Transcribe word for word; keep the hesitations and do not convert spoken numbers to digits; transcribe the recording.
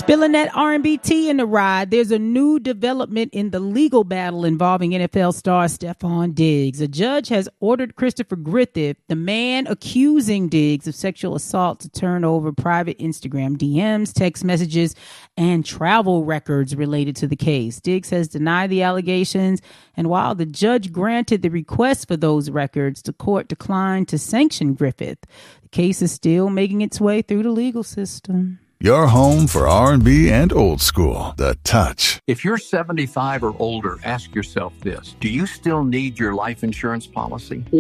Spilling that R and B tea in the ride, there's a new development in the legal battle involving N F L star Stephon Diggs. A judge has ordered Christopher Griffith, the man accusing Diggs of sexual assault, to turn over private Instagram D Ms, text messages, and travel records related to the case. Diggs has denied the allegations, and while the judge granted the request for those records, the court declined to sanction Griffith. The case is still making its way through the legal system. Your home for R and B and old school, The Touch. If you're seventy-five or older, ask yourself this. Do you still need your life insurance policy?